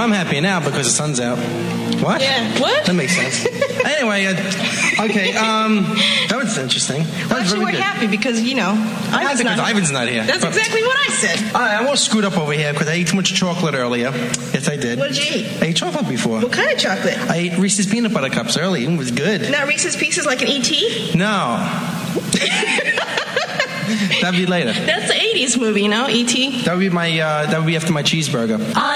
I'm happy now because the sun's out. What? Yeah. What? That makes sense. Anyway, okay. That was interesting. Thought you were happy because Ivan's not here. That's exactly what I said. I was screwed up over here because I ate too much chocolate earlier. Yes, I did. What did you eat? I ate chocolate before. What kind of chocolate? I ate Reese's Peanut Butter Cups early. It was good. Not Reese's Pieces like an E.T.? No. That'd be later. That's the 80s movie, E.T.? That would be after my cheeseburger.